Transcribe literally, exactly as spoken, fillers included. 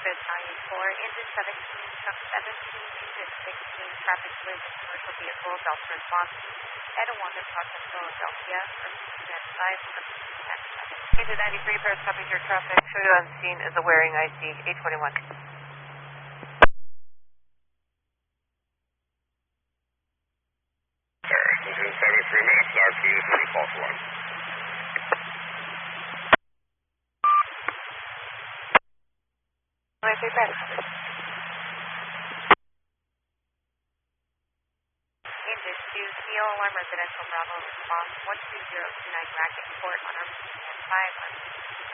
nine four, engine seventeen, truck seventeen, engine sixteen, traffic with commercial vehicle, Delta response, Etiwanda Crossing, Philadelphia, from stand five, from tax seven. Engine ninety-three, pairs copies your traffic. Show you on scene is a wearing I C, eight twenty-one. Engine seventy-three minutes, R P three false one. ninety-three, pairs. Engine two, C O Alarm Residential Bravo response, one two zero two nine Racket Court on our stand five, on